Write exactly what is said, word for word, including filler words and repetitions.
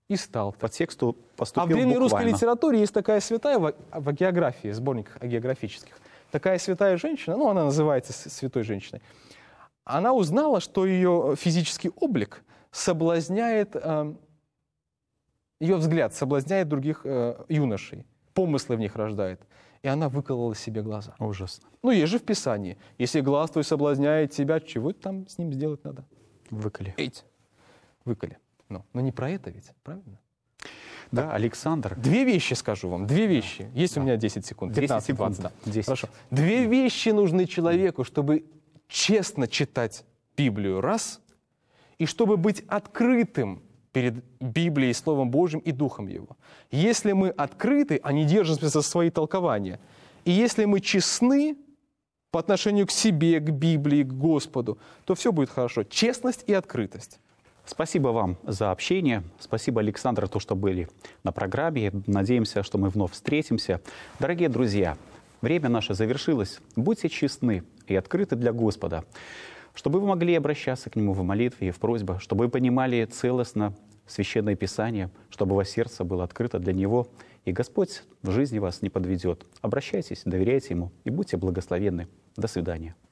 и стал. По тексту поступил А в древнерусской буквально. литературе есть такая святая в, в географии, сборниках географических. Такая святая женщина, ну, она называется святой женщиной. Она узнала, что ее физический облик соблазняет, э, ее взгляд соблазняет других э, юношей, помыслы в них рождает. И она выколола себе глаза. Ужасно. Ну, есть же в Писании. Если глаз твой соблазняет тебя, чего там с ним сделать надо? Выколи. Эть. Выколи. Ну, но не про это ведь, правильно? Да, Так. Александр. Две вещи скажу вам, две вещи. Есть Да. у меня десять секунд, десять пятнадцать, секунд, двадцать, да. десять. Хорошо. Две вещи нужны человеку, чтобы честно читать Библию, раз, и чтобы быть открытым перед Библией, Словом Божьим и Духом Его. Если мы открыты, а не держимся за свои толкования, и если мы честны по отношению к себе, к Библии, к Господу, то все будет хорошо. Честность и открытость. Спасибо вам за общение. Спасибо, Александр, то, что были на программе. Надеемся, что мы вновь встретимся. Дорогие друзья, время наше завершилось. Будьте честны и открыты для Господа, чтобы вы могли обращаться к Нему в молитве и в просьбах, чтобы вы понимали целостно Священное Писание, чтобы ваше сердце было открыто для Него, и Господь в жизни вас не подведет. Обращайтесь, доверяйте Ему и будьте благословенны. До свидания.